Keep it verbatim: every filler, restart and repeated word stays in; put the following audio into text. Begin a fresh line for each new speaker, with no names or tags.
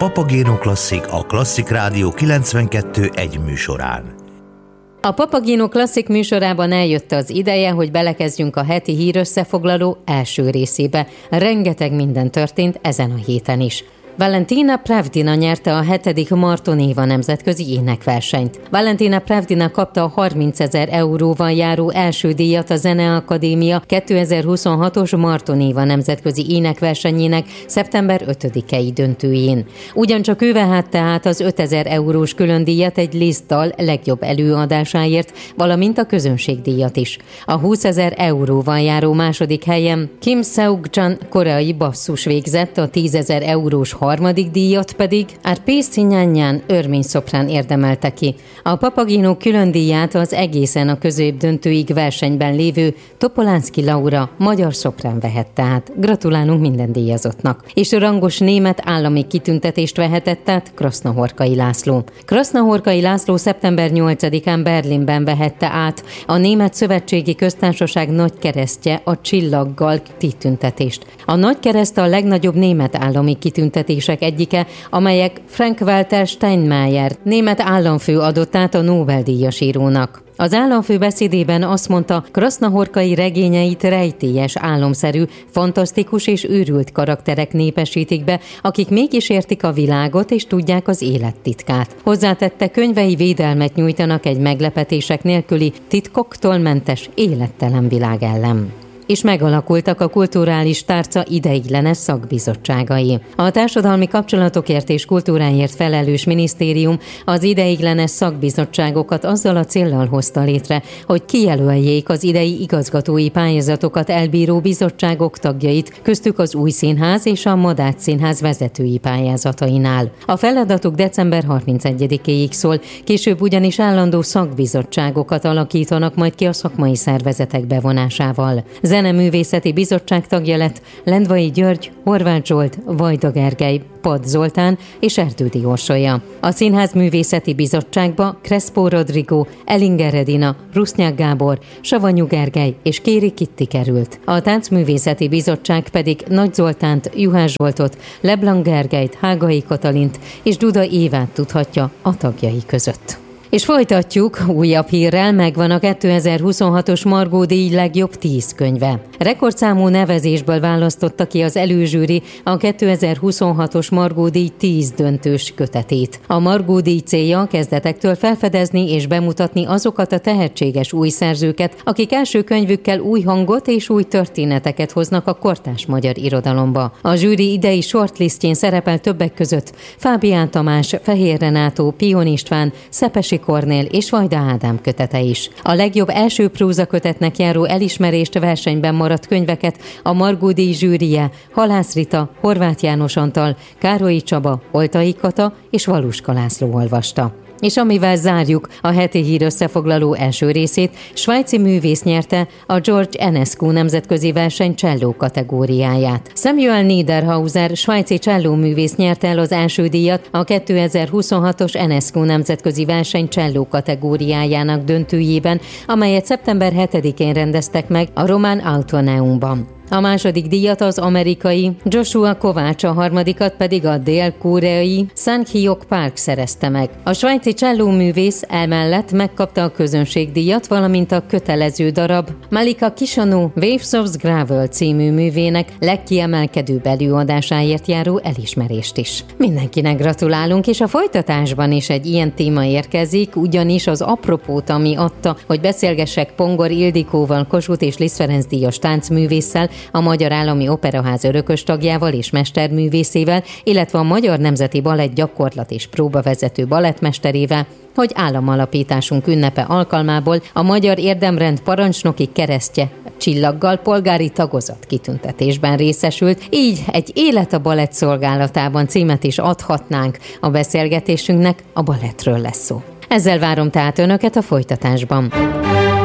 Papageno Klasszik a Klasszik Rádió kilencvenkettő egy műsorán.
A Papageno Klasszik műsorában eljött az ideje, hogy belekezdjünk a heti hírösszefoglaló első részébe. Rengeteg minden történt ezen a héten is. Valentina Pravdina nyerte a hetedik Marton Éva nemzetközi énekversenyt. Valentina Pravdina kapta a harmincezer euróval járó első díjat a Zeneakadémia kétezer-huszonhatos Marton Éva nemzetközi énekversenyének szeptember ötödikei döntőjén. Ugyancsak ő vehette át az ötezer eurós különdíjat egy Liszt-dal legjobb előadásáért, valamint a közönségdíjat is. A húszezer euróval járó második helyen Kim Seok-jan koreai basszus végzett, a tízezer eurós harmadik díjat pedig Arpé Szinyánnyán örmény szoprán érdemelte ki. A Papageno különdíját az egészen a középdöntőig versenyben lévő Topolánszky Laura magyar szoprán vehette át. Gratulálunk minden díjazottnak. És rangos német állami kitüntetést vehetett át Krasznahorkai László. Krasznahorkai László szeptember nyolcadikán Berlinben vehette át a Német Szövetségi Köztársaság nagykeresztje, a Csillaggal kitüntetést. A nagykereszt a legnagyobb német állami kitüntetés egyike, amelyek Frank-Walter Steinmeier, német államfő adott át a Nobel-díjas írónak. Az államfő beszédében azt mondta, Krasznahorkai regényeit rejtélyes, álomszerű, fantasztikus és őrült karakterek népesítik be, akik mégis értik a világot és tudják az élet titkát. Hozzátette, könyvei védelmet nyújtanak egy meglepetések nélküli, titkoktól mentes, élettelen világ ellen. És megalakultak a kulturális tárca ideiglenes szakbizottságai. A társadalmi kapcsolatokért és kultúráért felelős minisztérium az ideiglenes szakbizottságokat azzal a céllal hozta létre, hogy kijelöljék az idei igazgatói pályázatokat elbíró bizottságok tagjait, köztük az Új Színház és a Madách Színház vezetői pályázatainál. A feladatuk december harmincegyedikéig szól, később ugyanis állandó szakbizottságokat alakítanak majd ki a szakmai szervezetek bevonásával. Zeneművészeti Bizottság tagja lett Lendvai György, Horváth Zsolt, Vajda Gergely, Pad Zoltán és Erdődy Orsolya. A Színház Művészeti Bizottságba Crespo Rodrigo, Elinger Edina, Rusznyák Gábor, Savanyú Gergely és Kéri Kitti került. A Táncművészeti Bizottság pedig Nagy Zoltánt, Juhász Zsoltot, Leblanc Gergelyt, Hágai Katalint és Duda Évát tudhatja a tagjai között. És folytatjuk újabb hírrel, megvan a kétezer-huszonhatos Margó-díj legjobb tíz könyve. Rekordszámú nevezésből választotta ki az előzsűri a kétezer-huszonhatos Margó-díj tíz döntős kötetét. A Margó-díj célja a kezdetektől felfedezni és bemutatni azokat a tehetséges új szerzőket, akik első könyvükkel új hangot és új történeteket hoznak a kortárs magyar irodalomba. A zsűri idei shortlistjén szerepel többek között Fábián Tamás, Fehér Renátó, Pion István, Szepesi Kornél és Vajda Ádám kötete is. A legjobb első prózakötetnek járó elismerést versenyben maradt könyveket a Margó-díj zsűrije Halász Rita, Horváth János Antal, Károlyi Csaba, Oltai Kata és Valuska László olvasta. És amivel zárjuk a heti hír összefoglaló első részét, svájci művész nyerte a George Enescu nemzetközi verseny cselló kategóriáját. Samuel Niederhauser svájci csellóművész nyerte el az első díjat a kétezer-huszonhatos Enescu nemzetközi verseny cselló kategóriájának döntőjében, amelyet szeptember hetedikén rendeztek meg a román Autoneumban. A második díjat az amerikai Joshua Kovács, a harmadikat pedig a dél-koreai Sang-hyuk Park szerezte meg. A svájci csellóművész emellett megkapta a közönségdíjat, valamint a kötelező darab Malika Kishano Waves of Gravel című művének legkiemelkedőbb előadásáért járó elismerést is. Mindenkinek gratulálunk, és a folytatásban is egy ilyen téma érkezik, ugyanis az apropót, ami adta, hogy beszélgessek Pongor Ildikóval, Kossuth és Liszt Ferenc díjas táncművésszel, a Magyar Állami Operaház örökös tagjával és mesterművészével, illetve a Magyar Nemzeti Balett gyakorlat és próbavezető balettmesterével, hogy államalapításunk ünnepe alkalmából a Magyar Érdemrend parancsnoki keresztje csillaggal polgári tagozat kitüntetésben részesült, így egy Élet a balett szolgálatában címet is adhatnánk a beszélgetésünknek, a balettről lesz szó. Ezzel várom tehát Önöket a folytatásban.